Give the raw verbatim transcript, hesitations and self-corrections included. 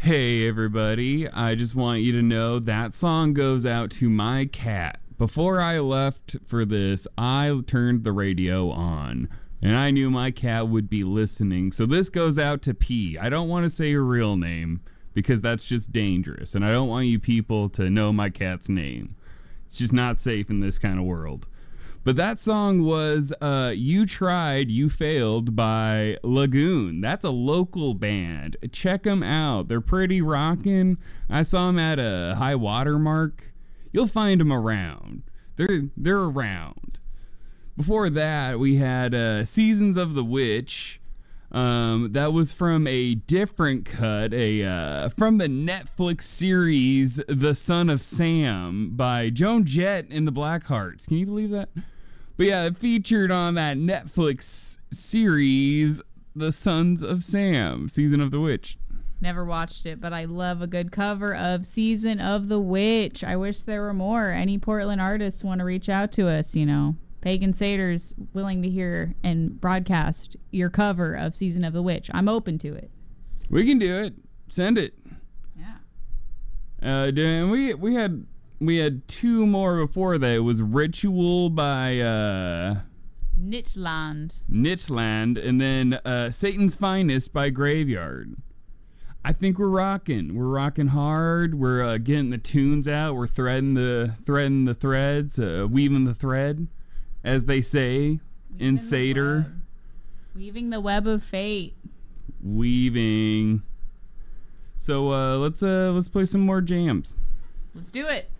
Hey everybody, I just want you to know that song goes out to my cat. Before I left for this, I turned the radio on, and I knew my cat would be listening. So this goes out to P. I don't want to say her real name, because that's just dangerous, and I don't want you people to know my cat's name. It's just not safe in this kind of world. But that song was uh, You Tried, You Failed by Lagoon. That's a local band. Check them out. They're pretty rockin'. I saw them at a high water mark. You'll find them around. They're, they're around. Before that, we had uh, Seasons of the Witch. Um, that was from a different cut, a uh, from the Netflix series The Son of Sam by Joan Jett and the Blackhearts. Can you believe that? But yeah, it featured on that Netflix series The Sons of Sam, Season of the Witch. Never watched it, but I love a good cover of Season of the Witch. I wish there were more. Any Portland artists want to reach out to us, you know. Pagan Satyrs willing to hear and broadcast your cover of Season of the Witch. I'm open to it. We can do it. Send it. Yeah. Uh, and we we had we had two more before that. It was Ritual by uh, Nitland. Nitland, and then uh, Satan's Finest by Graveyard. I think we're rocking. We're rocking hard. We're uh, getting the tunes out. We're threading the threading the threads, uh, weaving the thread, as they say Weaving in the Seder. web. Weaving the web of fate. Weaving. So uh, let's uh, let's play some more jams. Let's do it.